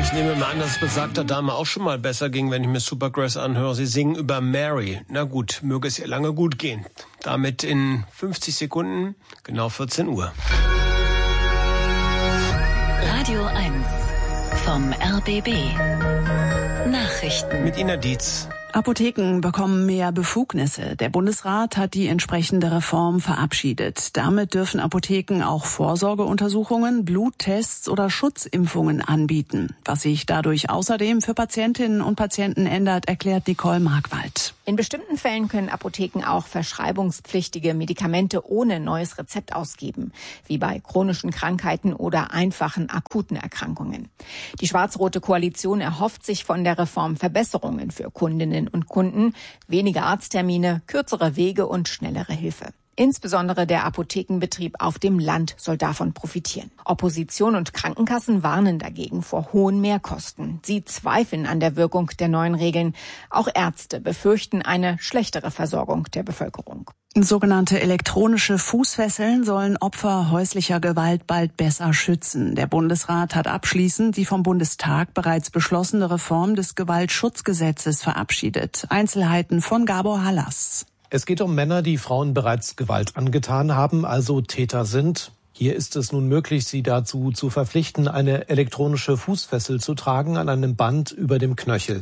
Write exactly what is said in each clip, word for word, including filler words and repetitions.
Ich nehme mal an, dass es besagter Dame auch schon mal besser ging, wenn ich mir Supergrass anhöre. Sie singen über Mary. Na gut, möge es ihr lange gut gehen. Damit in fünfzig Sekunden, genau vierzehn Uhr. Radio eins vom R B B. Nachrichten. Mit Ina Dietz. Apotheken bekommen mehr Befugnisse. Der Bundesrat hat die entsprechende Reform verabschiedet. Damit dürfen Apotheken auch Vorsorgeuntersuchungen, Bluttests oder Schutzimpfungen anbieten. Was sich dadurch außerdem für Patientinnen und Patienten ändert, erklärt Nicole Markwald. In bestimmten Fällen können Apotheken auch verschreibungspflichtige Medikamente ohne neues Rezept ausgeben, wie bei chronischen Krankheiten oder einfachen akuten Erkrankungen. Die schwarz-rote Koalition erhofft sich von der Reform Verbesserungen für Kundinnen und Kunden, weniger Arzttermine, kürzere Wege und schnellere Hilfe. Insbesondere der Apothekenbetrieb auf dem Land soll davon profitieren. Opposition und Krankenkassen warnen dagegen vor hohen Mehrkosten. Sie zweifeln an der Wirkung der neuen Regeln. Auch Ärzte befürchten eine schlechtere Versorgung der Bevölkerung. Sogenannte elektronische Fußfesseln sollen Opfer häuslicher Gewalt bald besser schützen. Der Bundesrat hat abschließend die vom Bundestag bereits beschlossene Reform des Gewaltschutzgesetzes verabschiedet. Einzelheiten von Gabor Hallas. Es geht um Männer, die Frauen bereits Gewalt angetan haben, also Täter sind. Hier ist es nun möglich, sie dazu zu verpflichten, eine elektronische Fußfessel zu tragen an einem Band über dem Knöchel.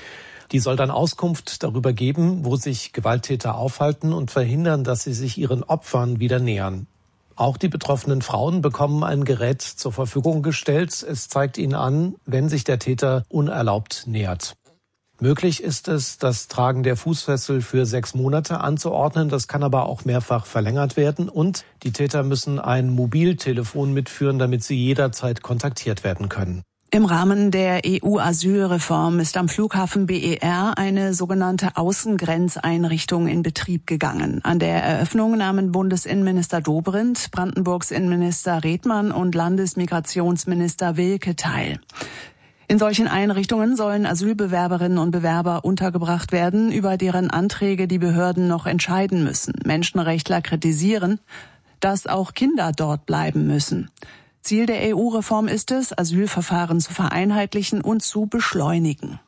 Die soll dann Auskunft darüber geben, wo sich Gewalttäter aufhalten und verhindern, dass sie sich ihren Opfern wieder nähern. Auch die betroffenen Frauen bekommen ein Gerät zur Verfügung gestellt. Es zeigt ihnen an, wenn sich der Täter unerlaubt nähert. Möglich ist es, das Tragen der Fußfessel für sechs Monate anzuordnen. Das kann aber auch mehrfach verlängert werden. Und die Täter müssen ein Mobiltelefon mitführen, damit sie jederzeit kontaktiert werden können. Im Rahmen der E U-Asylreform ist am Flughafen B E R eine sogenannte Außengrenzeinrichtung in Betrieb gegangen. An der Eröffnung nahmen Bundesinnenminister Dobrindt, Brandenburgs Innenminister Redmann und Landesmigrationsminister Wilke teil. In solchen Einrichtungen sollen Asylbewerberinnen und Bewerber untergebracht werden, über deren Anträge die Behörden noch entscheiden müssen. Menschenrechtler kritisieren, dass auch Kinder dort bleiben müssen. Ziel der E U-Reform ist es, Asylverfahren zu vereinheitlichen und zu beschleunigen.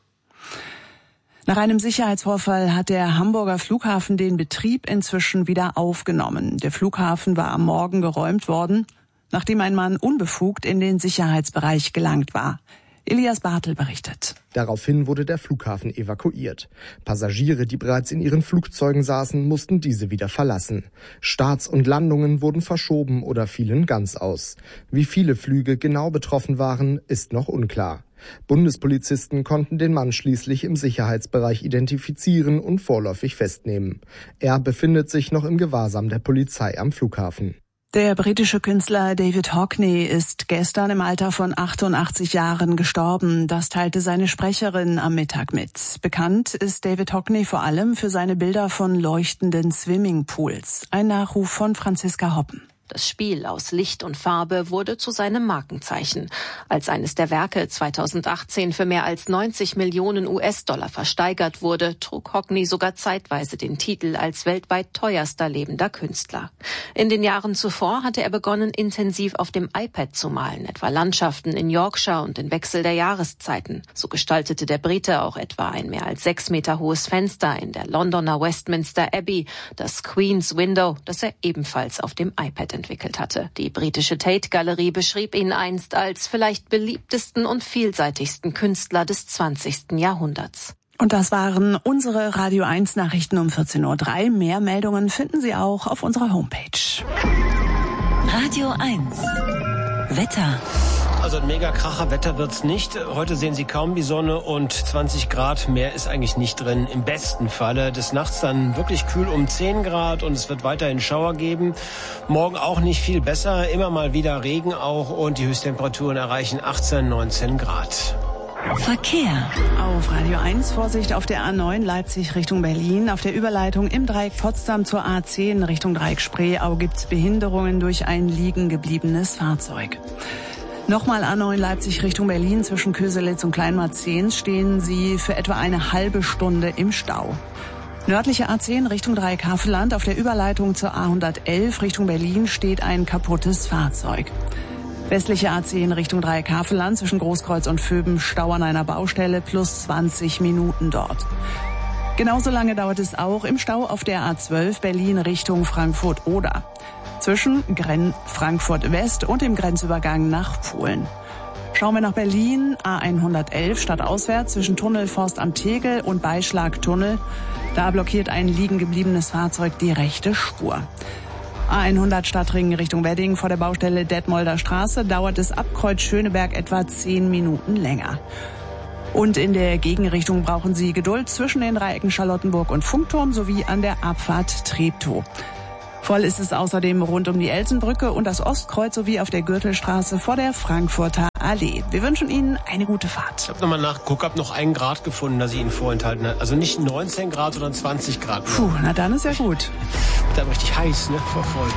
Nach einem Sicherheitsvorfall hat der Hamburger Flughafen den Betrieb inzwischen wieder aufgenommen. Der Flughafen war am Morgen geräumt worden, nachdem ein Mann unbefugt in den Sicherheitsbereich gelangt war. Elias Bartel berichtet. Daraufhin wurde der Flughafen evakuiert. Passagiere, die bereits in ihren Flugzeugen saßen, mussten diese wieder verlassen. Starts und Landungen wurden verschoben oder fielen ganz aus. Wie viele Flüge genau betroffen waren, ist noch unklar. Bundespolizisten konnten den Mann schließlich im Sicherheitsbereich identifizieren und vorläufig festnehmen. Er befindet sich noch im Gewahrsam der Polizei am Flughafen. Der britische Künstler David Hockney ist gestern im Alter von achtundachtzig Jahren gestorben. Das teilte seine Sprecherin am Mittag mit. Bekannt ist David Hockney vor allem für seine Bilder von leuchtenden Swimmingpools. Ein Nachruf von Franziska Hoppen. Das Spiel aus Licht und Farbe wurde zu seinem Markenzeichen. Als eines der Werke zweitausendachtzehn für mehr als neunzig Millionen U S-Dollar versteigert wurde, trug Hockney sogar zeitweise den Titel als weltweit teuerster lebender Künstler. In den Jahren zuvor hatte er begonnen, intensiv auf dem iPad zu malen, etwa Landschaften in Yorkshire und den Wechsel der Jahreszeiten. So gestaltete der Brite auch etwa ein mehr als sechs Meter hohes Fenster in der Londoner Westminster Abbey, das Queen's Window, das er ebenfalls auf dem iPad entwickelt hatte. Die britische Tate-Galerie beschrieb ihn einst als vielleicht beliebtesten und vielseitigsten Künstler des zwanzigsten Jahrhunderts. Und das waren unsere Radio eins Nachrichten um vierzehn Uhr drei. Mehr Meldungen finden Sie auch auf unserer Homepage. Radio eins. Wetter. Also ein Mega-Kracher Wetter wird's nicht. Heute sehen Sie kaum die Sonne und zwanzig Grad. Mehr ist eigentlich nicht drin. Im besten Falle. Des Nachts dann wirklich kühl um zehn Grad und es wird weiterhin Schauer geben. Morgen auch nicht viel besser. Immer mal wieder Regen auch und die Höchsttemperaturen erreichen achtzehn, neunzehn Grad. Verkehr. Auf Radio eins Vorsicht auf der A neun Leipzig Richtung Berlin. Auf der Überleitung im Dreieck Potsdam zur A zehn Richtung Dreieck Spreeau gibt's Behinderungen durch ein liegen gebliebenes Fahrzeug. Nochmal A neun Leipzig Richtung Berlin. Zwischen Köselitz und Kleinmarzens stehen Sie für etwa eine halbe Stunde im Stau. Nördliche A zehn Richtung Dreieck Havelland. Auf der Überleitung zur A hundertelf Richtung Berlin steht ein kaputtes Fahrzeug. Westliche A zehn Richtung Dreieckhavelland zwischen Großkreuz und Vöben Stau an einer Baustelle plus zwanzig Minuten dort. Genauso lange dauert es auch im Stau auf der A zwölf Berlin Richtung Frankfurt-Oder. Zwischen Grenn Frankfurt West und dem Grenzübergang nach Polen. Schauen wir nach Berlin, A hundertelf stadtauswärts zwischen Tunnelforst am Tegel und Beischlagtunnel. Da blockiert ein liegen gebliebenes Fahrzeug die rechte Spur. A hundert Stadtring Richtung Wedding vor der Baustelle Detmolder Straße dauert es ab Kreuz Schöneberg etwa zehn Minuten länger. Und in der Gegenrichtung brauchen Sie Geduld zwischen den Dreiecken Charlottenburg und Funkturm sowie an der Abfahrt Treptow. Voll ist es außerdem rund um die Elsenbrücke und das Ostkreuz sowie auf der Gürtelstraße vor der Frankfurter Allee. Wir wünschen Ihnen eine gute Fahrt. Ich habe nochmal nachgeguckt, habe noch einen Grad gefunden, das ich Ihnen vorenthalten habe. Also nicht neunzehn Grad, sondern zwanzig Grad. Puh, na dann ist ja gut. Da war richtig heiß, ne, vor Freude.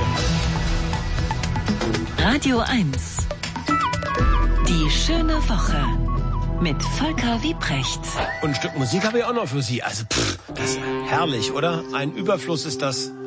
Radio eins. Die schöne Woche. Mit Volker Wiebrecht. Und ein Stück Musik habe ich auch noch für Sie. Also, pff, das ist herrlich, oder? Ein Überfluss ist das.